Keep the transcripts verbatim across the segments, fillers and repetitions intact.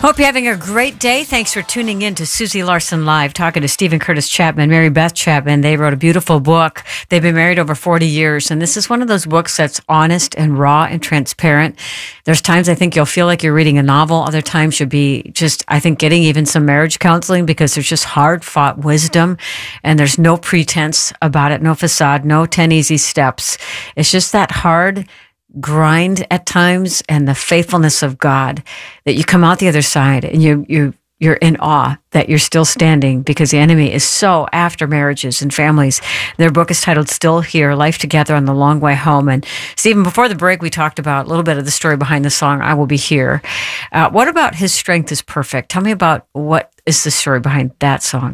Hope you're having a great day. Thanks for tuning in to Susie Larson Live, talking to Stephen Curtis Chapman, Mary Beth Chapman. They wrote a beautiful book. They've been married over forty years, and this is one of those books that's honest and raw and transparent. There's times I think you'll feel like you're reading a novel. Other times you'll be just, I think, getting even some marriage counseling, because there's just hard-fought wisdom, and there's no pretense about it, no facade, no ten easy steps. It's just that hard grind at times, and the faithfulness of God, that you come out the other side and you you you're in awe that you're still standing, because the enemy is so after marriages and families. Their book is titled Still Here, Life Together on the Long Way Home. And Stephen, before the break, we talked about a little bit of the story behind the song, I Will Be Here. Uh, what about His Strength is Perfect? Tell me about what is the story behind that song.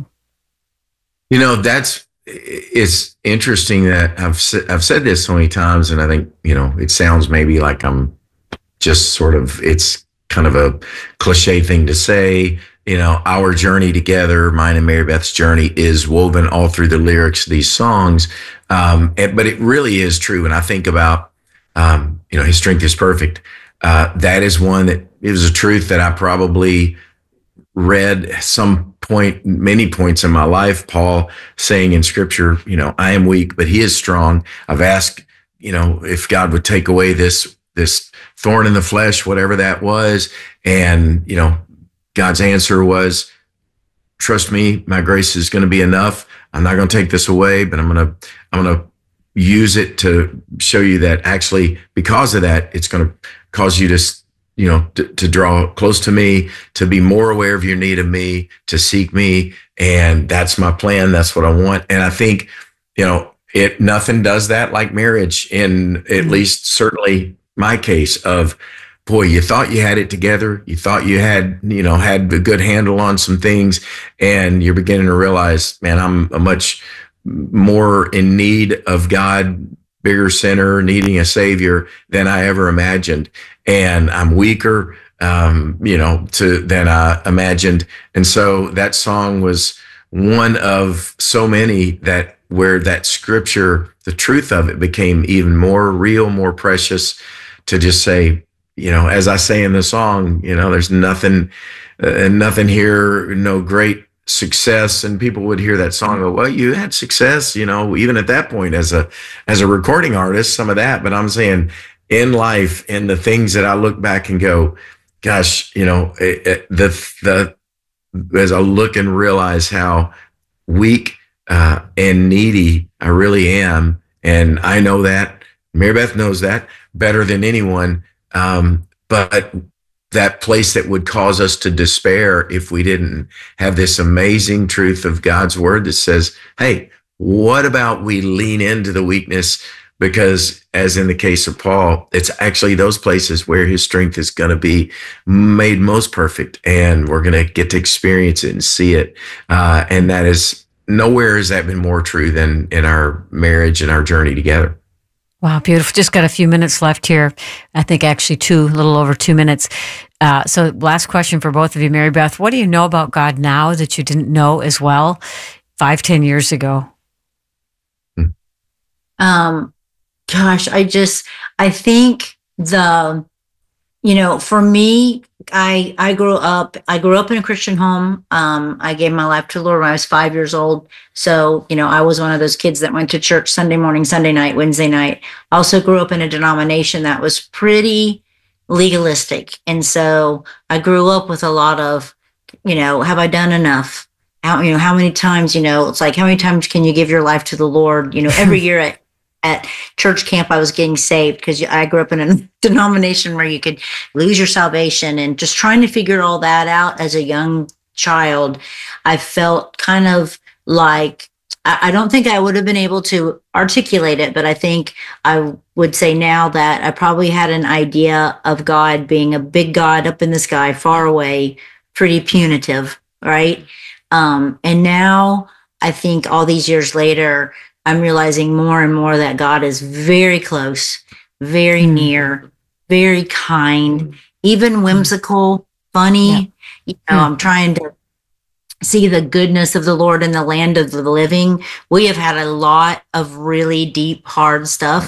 You know, that's, it's interesting that I've I've said this so many times, and I think, you know, it sounds maybe like I'm just sort of, it's kind of a cliche thing to say. You know, our journey together, mine and Mary Beth's journey, is woven all through the lyrics of these songs. Um, and, but it really is true. And I think about, um, you know, His Strength is Perfect. Uh, that is one that is a truth that I probably read at some point, many points in my life, Paul saying in scripture, you know, I am weak, but He is strong. I've asked, you know, if God would take away this, this thorn in the flesh, whatever that was. And, you know, God's answer was, trust me, my grace is going to be enough. I'm not going to take this away, but I'm going to, I'm going to use it to show you that actually, because of that, it's going to cause you to, you know, to, to draw close to me, to be more aware of your need of me, to seek me. And that's my plan. That's what I want. And I think, you know, it, nothing does that like marriage, in at mm-hmm. least certainly my case of, boy, you thought you had it together. You thought you had, you know, had a good handle on some things, and you're beginning to realize, man, I'm a much more in need of God, bigger sinner, needing a savior than I ever imagined. And I'm weaker, um, you know, to than I imagined. And so that song was one of so many that where that scripture, the truth of it became even more real, more precious, to just say, you know, as I say in the song, you know, there's nothing, uh, nothing here, no great success. And people would hear that song and go, well, you had success, you know, even at that point as a, as a recording artist, some of that. But I'm saying in life, in the things that I look back and go, gosh, you know, it, it, the, the, as I look and realize how weak uh, and needy I really am. And I know that, Mary Beth knows that better than anyone. Um, but that place that would cause us to despair if we didn't have this amazing truth of God's word that says, hey, what about we lean into the weakness? Because as in the case of Paul, it's actually those places where his strength is going to be made most perfect, and we're going to get to experience it and see it. Uh, and that is, nowhere has that been more true than in our marriage and our journey together. Wow, beautiful. Just got a few minutes left here. I think actually two, a little over two minutes. Uh, so last question for both of you, Mary Beth. What do you know about God now that you didn't know as well five, ten years ago? Um, gosh, I just, I think the, you know, for me, I, I grew up, I grew up in a Christian home. Um, I gave my life to the Lord when I was five years old. So, you know, I was one of those kids that went to church Sunday morning, Sunday night, Wednesday night. I also grew up in a denomination that was pretty legalistic. And so I grew up with a lot of, you know, have I done enough? How, you know, how many times, you know, it's like, how many times can you give your life to the Lord? You know, every year at, at church camp, I was getting saved because I grew up in a denomination where you could lose your salvation, and just trying to figure all that out as a young child. I felt kind of like, I don't think I would have been able to articulate it, but I think I would say now that I probably had an idea of God being a big God up in the sky, far away, pretty punitive, right? Um, and now I think all these years later, I'm realizing more and more that God is very close, very near, very kind, even whimsical, funny. Yeah. You know, yeah. I'm trying to see the goodness of the Lord in the land of the living. We have had a lot of really deep, hard stuff.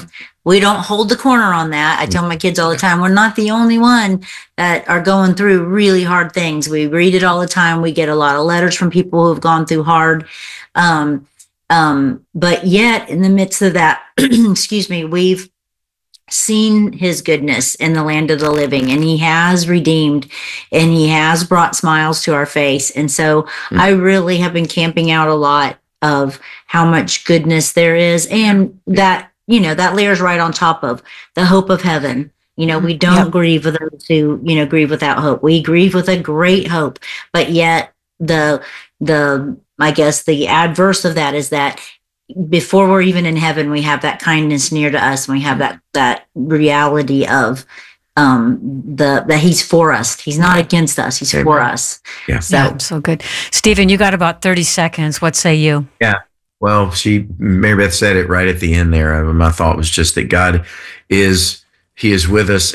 we don't hold the corner on that. I tell my kids all the time, we're not the only one that are going through really hard things. We read it all the time. We get a lot of letters from people who've gone through hard. Um, um, but yet in the midst of that, excuse me, we've seen his goodness in the land of the living, and he has redeemed and he has brought smiles to our face. And so mm-hmm. I really have been camping out a lot of how much goodness there is, and that, you know, that layers right on top of the hope of heaven. You know, we don't yep. grieve with those who, you know, grieve without hope. We grieve with a great hope, but yet the, the, I guess the adverse of that is that before we're even in heaven, we have that kindness near to us. And we have that, that reality of, um, the, that he's for us. He's not against us. He's Amen. For us. Yeah. So, yeah, so good. Stephen, you got about thirty seconds. What say you? Yeah. Well, she, Mary Beth said it right at the end there. My thought was just that God is, he is with us